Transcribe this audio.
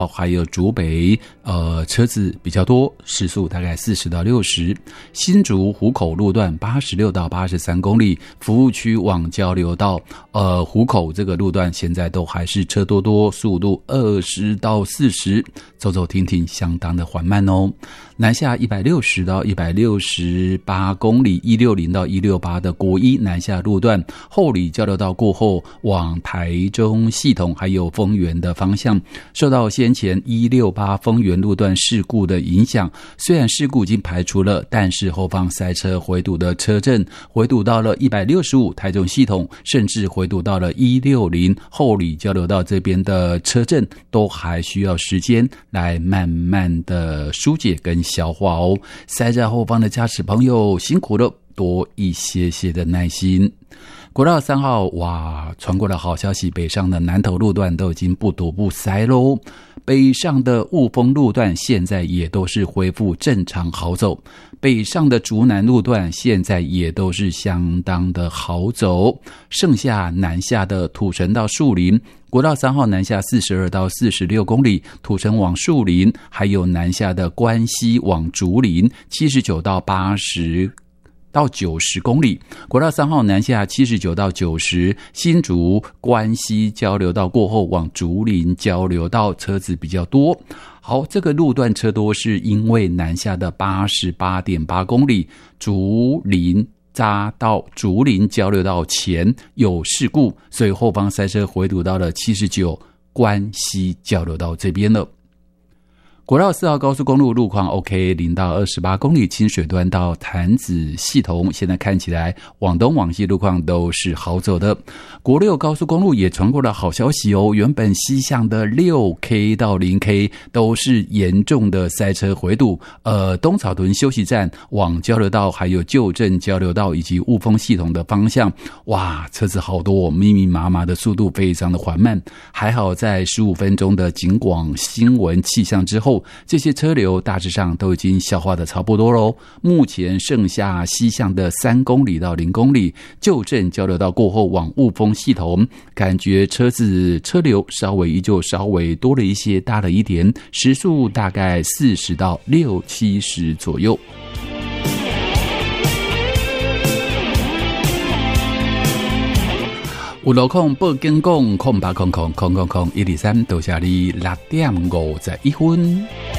还有竹北车子比较多，时速大概40到60。新竹湖口路段86到83公里，服务区往交流道湖口这个路段现在都还是车多，速度20到40，走走停停相当的缓慢哦。南下160到168公里，160到168的国一南下路段，后里交流道过后往台中系统还有丰原的方向，受到先前168丰原路段事故的影响，虽然事故已经排除了，但是后方塞车回堵的车阵回堵到了165台中系统，甚至回堵到了160后里交流道这边的车阵，都还需要时间来慢慢的疏解跟消化哦。塞在后方的驾驶朋友辛苦了，多一些的耐心。国道3号，哇，传过了好消息，北上的南投路段都已经不堵不塞咯。北上的雾峰路段现在也都是恢复正常好走，北上的竹南路段现在也都是相当的好走，剩下南下的土城到树林，国道3号南下42到46公里，土城往树林，还有南下的关西往竹林79到80到90公里，国道3号南下79到90，新竹关西交流道过后往竹林交流道车子比较多。好，这个路段车多是因为南下的 88.8 公里，竹林匝到竹林交流道前有事故，所以后方塞车回堵到了79关西交流道这边了。国道4号高速公路路况 OK， 0到28公里，清水端到潭子系统，现在看起来往东往西路况都是好走的。国6高速公路也传过了好消息哦，原本西向的 6K 到 0K 都是严重的塞车回堵，东草屯休息站往交流道还有旧镇交流道以及雾峰系统的方向，哇，车子好多，密密麻麻的，速度非常的缓慢。还好在15分钟的警广新闻气象之后，这些车流大致上都已经消化的差不多咯。目前剩下西向的3公里到0公里，旧镇交流道过后往雾峰系统，感觉车流依旧稍微多了一些，大了一点，时速大概40到60-70左右。有路况报警讲0800000000，123，多谢你6:51分。